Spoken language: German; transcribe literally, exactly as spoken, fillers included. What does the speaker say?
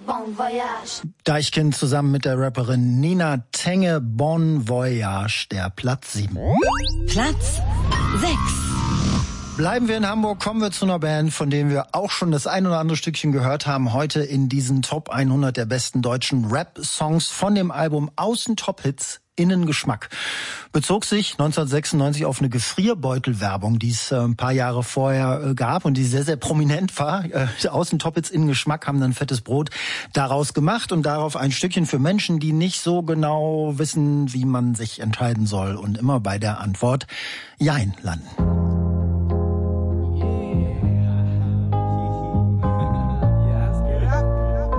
Bon Voyage. Deichkind zusammen mit der Rapperin Nina Tenge, Bon Voyage, der Platz sieben. Platz sechs. Bleiben wir in Hamburg, kommen wir zu einer Band, von der wir auch schon das ein oder andere Stückchen gehört haben, heute in diesen Top hundert der besten deutschen Rap-Songs von dem Album Außen Top-Hits, Innen Geschmack. Bezog sich neunzehnhundertsechsundneunzig auf eine Gefrierbeutelwerbung, die es äh, ein paar Jahre vorher äh, gab und die sehr, sehr prominent war. Äh, Außen Top-Hits, Innen Geschmack haben dann fettes Brot daraus gemacht und darauf ein Stückchen für Menschen, die nicht so genau wissen, wie man sich entscheiden soll und immer bei der Antwort Jein landen.